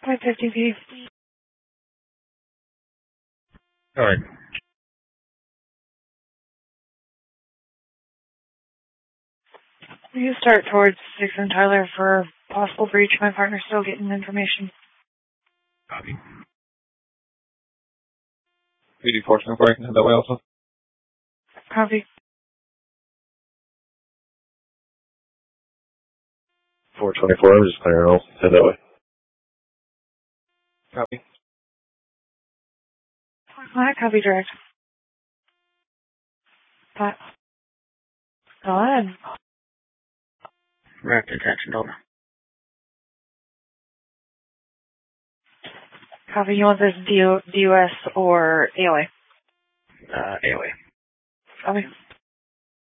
550p. Alright. You start towards 6 and Tyler for possible breach. My partner's still getting information. Copy. PD4 24, I can head that way also. Copy. 424, I'm just clearing all. Head that way. Copy. Copy direct. Pat. Go ahead. Rapid attention, over. Copy. You want this DUS or AOA? AOA. Copy.